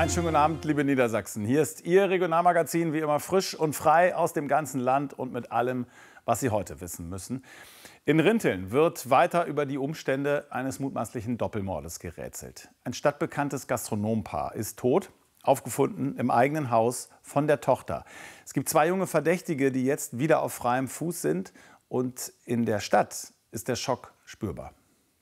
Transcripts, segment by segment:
Einen schönen guten Abend, liebe Niedersachsen. Hier ist Ihr Regionalmagazin, wie immer frisch und frei aus dem ganzen Land und mit allem, was Sie heute wissen müssen. In Rinteln wird weiter über die Umstände eines mutmaßlichen Doppelmordes gerätselt. Ein stadtbekanntes Gastronompaar ist tot, aufgefunden im eigenen Haus von der Tochter. Es gibt 2 junge Verdächtige, die jetzt wieder auf freiem Fuß sind. Und in der Stadt ist der Schock spürbar.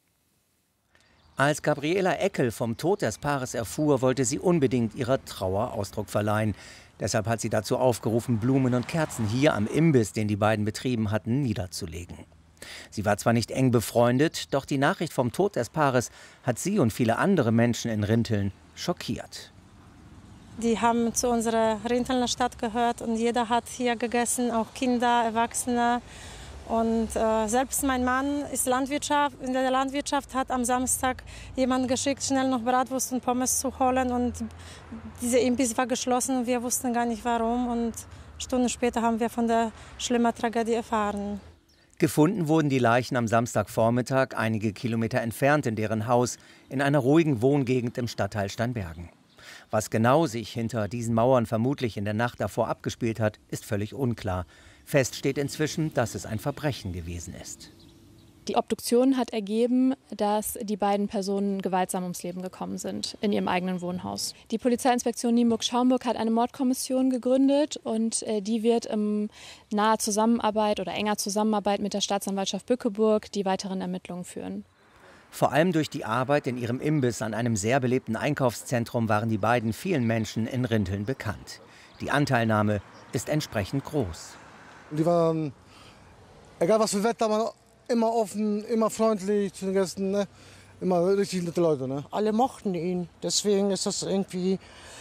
Als Gabriela Eckel vom Tod des Paares erfuhr, wollte sie unbedingt ihrer Trauer Ausdruck verleihen. Deshalb hat sie dazu aufgerufen, Blumen und Kerzen hier am Imbiss, den die beiden betrieben hatten, niederzulegen. Sie war zwar nicht eng befreundet, doch die Nachricht vom Tod des Paares hat sie und viele andere Menschen in Rinteln schockiert. Die haben zu unserer Rintelner Stadt gehört und jeder hat hier gegessen, auch Kinder, Erwachsene. Und selbst mein Mann ist in der Landwirtschaft, hat am Samstag jemanden geschickt, schnell noch Bratwurst und Pommes zu holen. Und dieser Imbiss war geschlossen und wir wussten gar nicht warum. Und Stunden später haben wir von der schlimmen Tragödie erfahren. Gefunden wurden die Leichen am Samstagvormittag einige Kilometer entfernt in deren Haus in einer ruhigen Wohngegend im Stadtteil Steinbergen. Was genau sich hinter diesen Mauern vermutlich in der Nacht davor abgespielt hat, ist völlig unklar. Fest steht inzwischen, dass es ein Verbrechen gewesen ist. Die Obduktion hat ergeben, dass die beiden Personen gewaltsam ums Leben gekommen sind in ihrem eigenen Wohnhaus. Die Polizeiinspektion Nienburg-Schaumburg hat eine Mordkommission gegründet und die wird in naher Zusammenarbeit oder enger Zusammenarbeit mit der Staatsanwaltschaft Bückeburg die weiteren Ermittlungen führen. Vor allem durch die Arbeit in ihrem Imbiss an einem sehr belebten Einkaufszentrum waren die beiden vielen Menschen in Rinteln bekannt. Die Anteilnahme ist entsprechend groß. Die waren, egal was für Wetter, waren immer offen, immer freundlich zu den Gästen, ne? Immer richtig nette Leute. Ne? Alle mochten ihn, deswegen ist das irgendwie,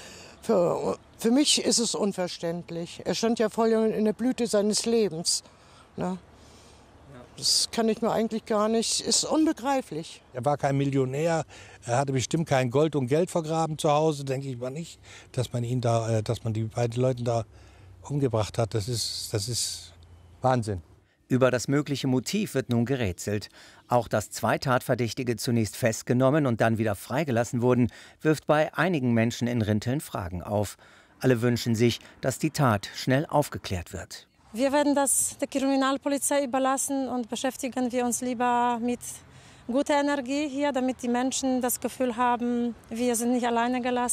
für mich ist es unverständlich. Er stand ja voll in der Blüte seines Lebens. Ne? Das kann ich mir eigentlich gar nicht, ist unbegreiflich. Er war kein Millionär, er hatte bestimmt kein Gold und Geld vergraben zu Hause, denke ich mal nicht, dass man die beiden Leute da umgebracht hat. Das ist Wahnsinn. Über das mögliche Motiv wird nun gerätselt. Auch dass 2 Tatverdächtige zunächst festgenommen und dann wieder freigelassen wurden, wirft bei einigen Menschen in Rinteln Fragen auf. Alle wünschen sich, dass die Tat schnell aufgeklärt wird. Wir werden das der Kriminalpolizei überlassen und beschäftigen wir uns lieber mit guter Energie hier, damit die Menschen das Gefühl haben, wir sind nicht alleine gelassen.